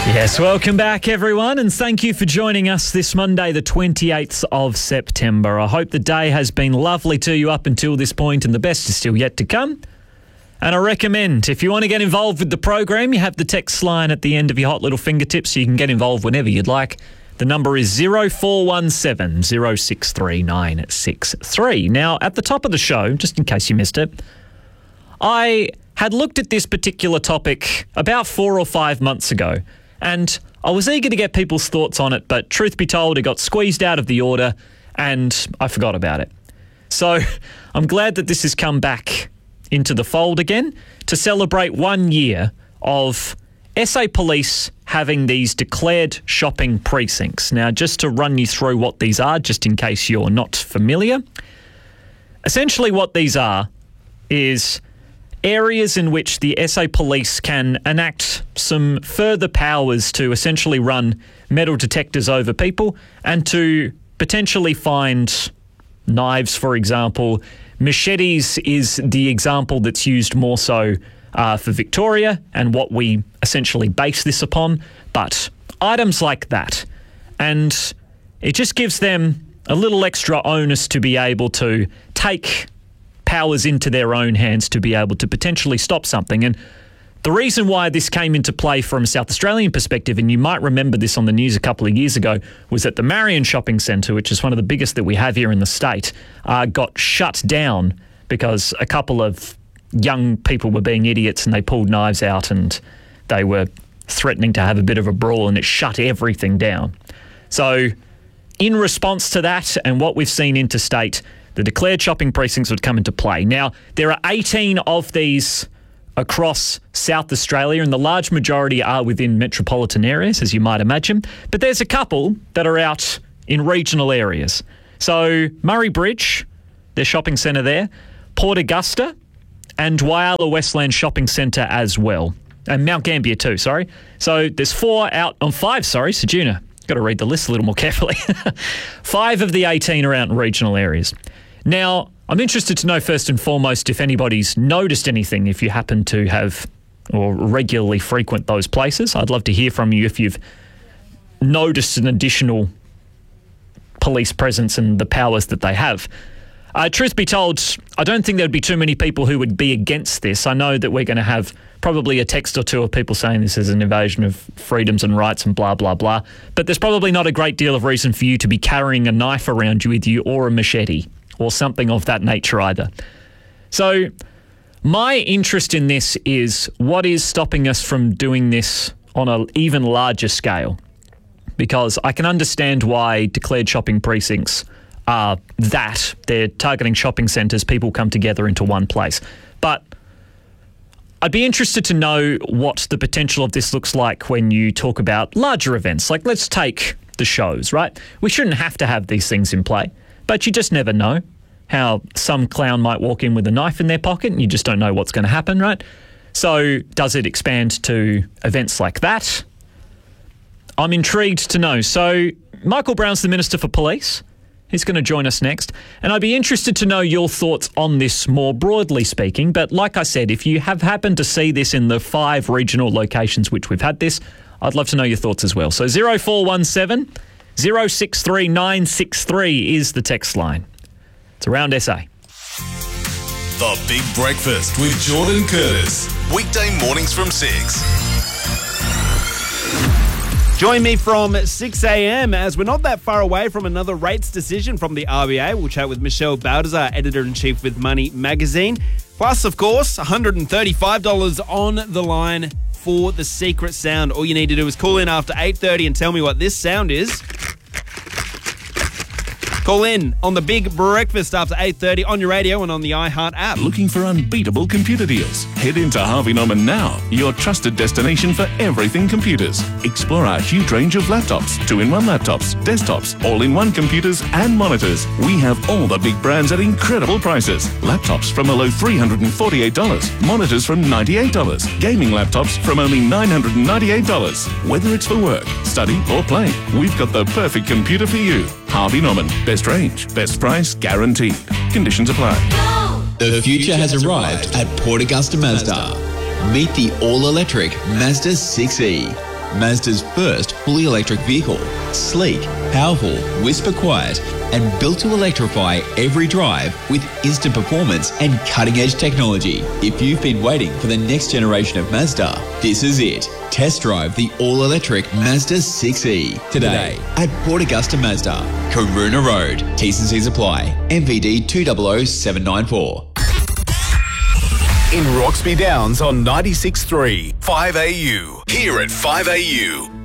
Yes, welcome back everyone, and thank you for joining us this Monday, the 28th of September. I hope the day has been lovely to you up until this point, and the best is still yet to come. And I recommend, if you want to get involved with the program, you have the text line at the end of your hot little fingertips, so you can get involved whenever you'd like. The number is 0417 063 963. Now, at the top of the show, just in case you missed it, I had looked at this particular topic about 4 or 5 months ago, and I was eager to get people's thoughts on it, but truth be told, it got squeezed out of the order and I forgot about it. So I'm glad that this has come back into the fold again to celebrate 1 year of SA Police having these declared shopping precincts. Now, just to run you through what these are, just in case you're not familiar, essentially what these are is areas in which the SA Police can enact some further powers to essentially run metal detectors over people and to potentially find knives, for example. Machetes is the example that's used more so for Victoria and what we essentially base this upon, but items like that. And it just gives them a little extra onus to be able to take powers into their own hands to be able to potentially stop something. And the reason why this came into play from a South Australian perspective, and you might remember this on the news a couple of years ago, was that the Marion Shopping Centre, which is one of the biggest that we have here in the state, got shut down because a couple of young people were being idiots and they pulled knives out and they were threatening to have a bit of a brawl, and it shut everything down. So in response to that and what we've seen interstate, the declared shopping precincts would come into play. Now, there are 18 of these across South Australia, and the large majority are within metropolitan areas, as you might imagine. But there's a couple that are out in regional areas. So Murray Bridge, their shopping centre there, Port Augusta, and Whyalla Westland Shopping Centre as well. And Mount Gambier too, sorry. So there's 5, Sejuna. Got to read the list a little more carefully. 5 of the 18 are out in regional areas. Now, I'm interested to know first and foremost if anybody's noticed anything, if you happen to have or regularly frequent those places. I'd love to hear from you if you've noticed an additional police presence and the powers that they have. Truth be told, I don't think there'd be too many people who would be against this. I know that we're going to have probably a text or two of people saying this is an invasion of freedoms and rights and blah, blah, blah. But there's probably not a great deal of reason for you to be carrying a knife around you with you or a machete or something of that nature either. So my interest in this is what is stopping us from doing this on an even larger scale, because I can understand why declared shopping precincts are that. They're targeting shopping centres, people come together into one place. But I'd be interested to know what the potential of this looks like when you talk about larger events. Like, let's take the shows, right? We shouldn't have to have these things in play, but you just never know how some clown might walk in with a knife in their pocket and you just don't know what's going to happen, right? So does it expand to events like that? I'm intrigued to know. So Michael Brown's the Minister for Police. He's going to join us next. And I'd be interested to know your thoughts on this more broadly speaking. But like I said, if you have happened to see this in the 5 regional locations which we've had this, I'd love to know your thoughts as well. So 0417 063 963 is the text line. It's around SA. The Big Breakfast with Jordan Curtis. Weekday mornings from 6. Join me from 6 a.m. as we're not that far away from another rates decision from the RBA. We'll chat with Michelle Baldassar, Editor-in-Chief with Money Magazine. Plus, of course, $135 on the line for the secret sound. All you need to do is call in after 8:30 and tell me what this sound is. Call in on the Big Breakfast after 8:30 on your radio and on the iHeart app. Looking for unbeatable computer deals? Head into Harvey Norman now, your trusted destination for everything computers. Explore our huge range of laptops, 2-in-1 laptops, desktops, all-in-one computers and monitors. We have all the big brands at incredible prices. Laptops from a low $348, monitors from $98, gaming laptops from only $998. Whether it's for work, study or play, we've got the perfect computer for you. Harvey Norman. Best range, best price, guaranteed. Conditions apply. The future has arrived at Port Augusta Mazda. Meet the all-electric Mazda 6E. Mazda's first fully electric vehicle. Sleek, powerful, whisper quiet, and built to electrify every drive with instant performance and cutting-edge technology. If you've been waiting for the next generation of Mazda, this is it. Test drive the all-electric Mazda 6E today at Port Augusta Mazda, Karuna Road. T's and C's apply. MVD 200794. In Roxby Downs on 96.3, 5AU. Here at 5AU.